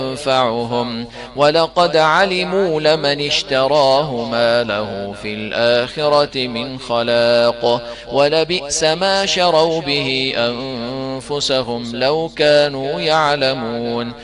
ينفعهم ولقد علموا لمن اشتراه ما له في الآخرة من خلاق ولبئس ما شروا به أنفسهم لو كانوا يعلمون